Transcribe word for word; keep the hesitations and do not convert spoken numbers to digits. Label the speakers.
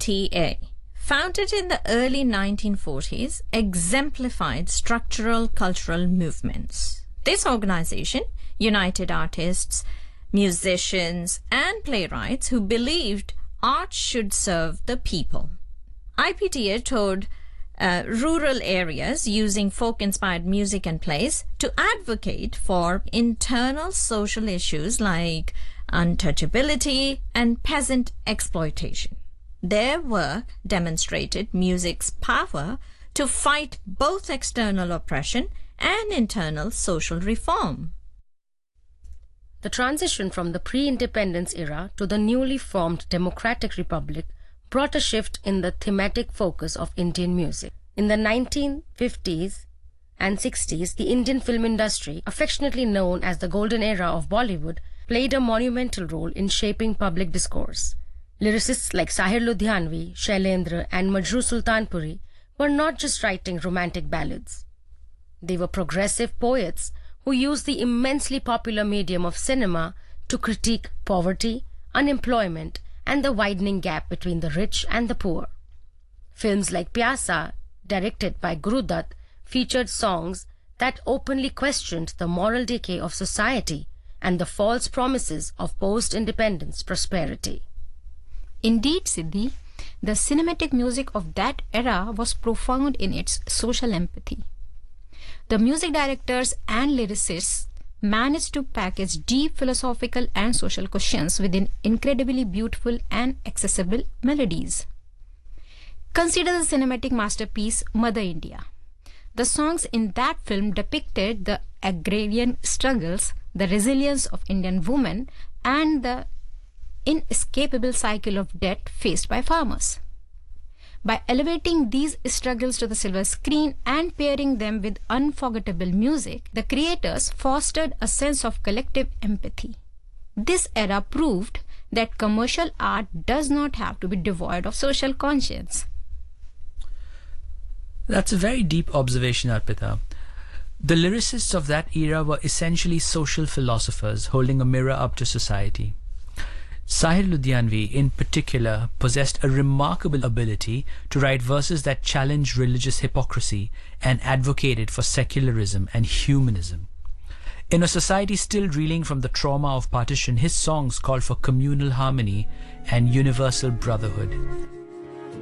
Speaker 1: T A, founded in the early nineteen forties, exemplified structural cultural movements. This organization united artists, musicians, and playwrights who believed art should serve the people. I P T A toured uh, rural areas using folk-inspired music and plays to advocate for internal social issues like untouchability and peasant exploitation. Their work demonstrated music's power to fight both external oppression and internal social reform.
Speaker 2: The transition from the pre-independence era to the newly formed Democratic Republic brought a shift in the thematic focus of Indian music. In the nineteen fifties and sixties, the Indian film industry, affectionately known as the golden era of Bollywood, played a monumental role in shaping public discourse. Lyricists like Sahir Ludhianvi, Shailendra, and Majrooh Sultanpuri were not just writing romantic ballads. They were progressive poets who used the immensely popular medium of cinema to critique poverty, unemployment, and the widening gap between the rich and the poor. Films like Pyasa, directed by Guru Dutt, featured songs that openly questioned the moral decay of society and the false promises of post-independence prosperity.
Speaker 3: Indeed, Siddhi, the cinematic music of that era was profound in its social empathy. The music directors and lyricists managed to package deep philosophical and social questions within incredibly beautiful and accessible melodies. Consider the cinematic masterpiece Mother India. The songs in that film depicted the agrarian struggles, the resilience of Indian women, and the inescapable cycle of debt faced by farmers. By elevating these struggles to the silver screen and pairing them with unforgettable music, the creators fostered a sense of collective empathy. This era proved that commercial art does not have to be devoid of social conscience.
Speaker 4: That's a very deep observation, Arpita. The lyricists of that era were essentially social philosophers holding a mirror up to society. Sahir Ludhianvi, in particular, possessed a remarkable ability to write verses that challenged religious hypocrisy and advocated for secularism and humanism. In a society still reeling from the trauma of partition, his songs called for communal harmony and universal brotherhood.